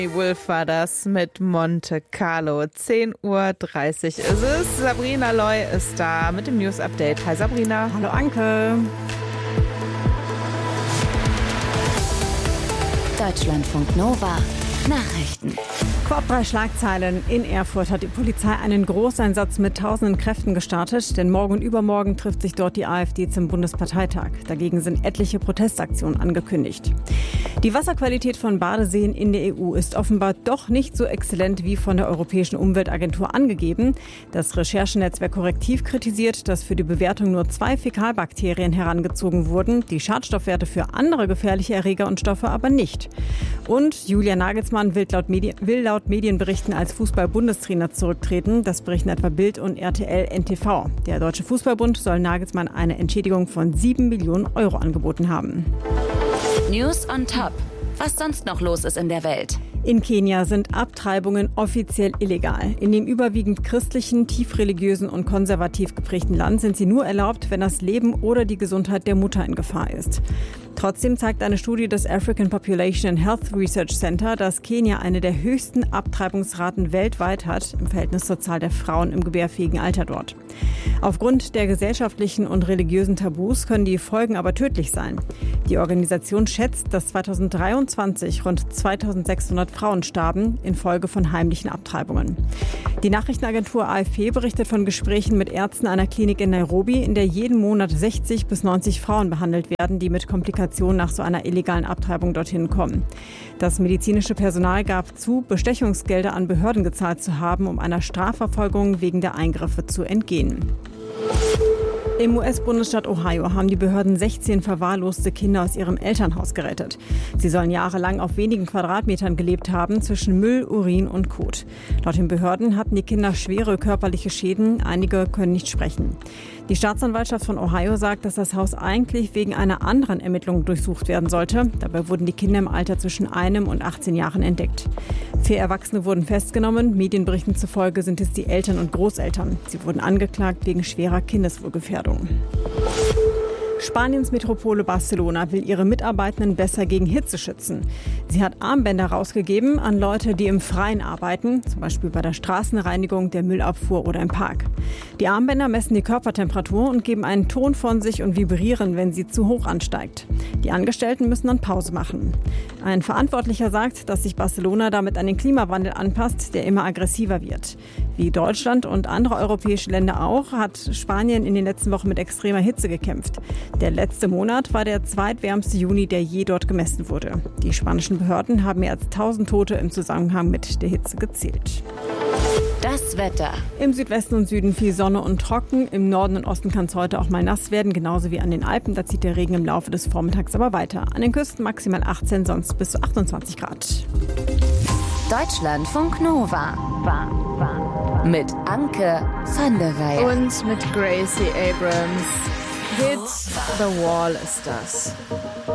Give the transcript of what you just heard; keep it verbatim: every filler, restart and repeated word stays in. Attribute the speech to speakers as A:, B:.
A: Wolf war das mit Monte Carlo. zehn Uhr dreißig ist es. Sabrina Loy ist da mit dem News-Update. Hi Sabrina.
B: Hallo Anke.
C: Deutschlandfunk Nova. Nachrichten.
B: Vorab drei Schlagzeilen. In Erfurt hat die Polizei einen Großeinsatz mit tausenden Kräften gestartet, denn morgen und übermorgen trifft sich dort die AfD zum Bundesparteitag. Dagegen sind etliche Protestaktionen angekündigt. Die Wasserqualität von Badeseen in der E U ist offenbar doch nicht so exzellent wie von der Europäischen Umweltagentur angegeben. Das Recherchenetzwerk Korrektiv kritisiert, dass für die Bewertung nur zwei Fäkalbakterien herangezogen wurden, die Schadstoffwerte für andere gefährliche Erreger und Stoffe aber nicht. Und Julian Nagelsmann will laut, Medi- will laut Medienberichten als Fußball-Bundestrainer zurücktreten. Das berichten etwa Bild und R T L N T V. Der Deutsche Fußballbund soll Nagelsmann eine Entschädigung von sieben Millionen Euro angeboten haben.
C: News on Top. Was sonst noch los ist in der Welt.
B: In Kenia sind Abtreibungen offiziell illegal. In dem überwiegend christlichen, tiefreligiösen und konservativ geprägten Land sind sie nur erlaubt, wenn das Leben oder die Gesundheit der Mutter in Gefahr ist. Trotzdem zeigt eine Studie des African Population and Health Research Center, dass Kenia eine der höchsten Abtreibungsraten weltweit hat, im Verhältnis zur Zahl der Frauen im gebärfähigen Alter dort. Aufgrund der gesellschaftlichen und religiösen Tabus können die Folgen aber tödlich sein. Die Organisation schätzt, dass zweitausenddreiundzwanzig rund zweitausendsechshundert Frauen starben infolge von heimlichen Abtreibungen. Die Nachrichtenagentur A F P berichtet von Gesprächen mit Ärzten einer Klinik in Nairobi, in der jeden Monat sechzig bis neunzig Frauen behandelt werden, die mit Komplikationen nach so einer illegalen Abtreibung dorthin kommen. Das medizinische Personal gab zu, Bestechungsgelder an Behörden gezahlt zu haben, um einer Strafverfolgung wegen der Eingriffe zu entgehen. Im U S-Bundesstaat Ohio haben die Behörden sechzehn verwahrloste Kinder aus ihrem Elternhaus gerettet. Sie sollen jahrelang auf wenigen Quadratmetern gelebt haben, zwischen Müll, Urin und Kot. Laut den Behörden hatten die Kinder schwere körperliche Schäden, einige können nicht sprechen. Die Staatsanwaltschaft von Ohio sagt, dass das Haus eigentlich wegen einer anderen Ermittlung durchsucht werden sollte. Dabei wurden die Kinder im Alter zwischen einem und achtzehn Jahren entdeckt. Vier Erwachsene wurden festgenommen. Medienberichten zufolge sind es die Eltern und Großeltern. Sie wurden angeklagt wegen schwerer Kindeswohlgefährdung. Spaniens Metropole Barcelona will ihre Mitarbeitenden besser gegen Hitze schützen. Sie hat Armbänder rausgegeben an Leute, die im Freien arbeiten, zum Beispiel bei der Straßenreinigung, der Müllabfuhr oder im Park. Die Armbänder messen die Körpertemperatur und geben einen Ton von sich und vibrieren, wenn sie zu hoch ansteigt. Die Angestellten müssen dann Pause machen. Ein Verantwortlicher sagt, dass sich Barcelona damit an den Klimawandel anpasst, der immer aggressiver wird. Wie Deutschland und andere europäische Länder auch, hat Spanien in den letzten Wochen mit extremer Hitze gekämpft. Der letzte Monat war der zweitwärmste Juni, der je dort gemessen wurde. Die spanischen Behörden haben mehr als tausend Tote im Zusammenhang mit der Hitze gezählt.
C: Das Wetter.
B: Im Südwesten und Süden viel Sonne und trocken. Im Norden und Osten kann es heute auch mal nass werden, genauso wie an den Alpen. Da zieht der Regen im Laufe des Vormittags aber weiter. An den Küsten maximal achtzehn, sonst bis zu achtundzwanzig Grad.
C: Deutschlandfunk Nova. War, war, war. Mit Anke van der Weyer.
A: Und mit Gracie Abrams. Hit The Wall ist das.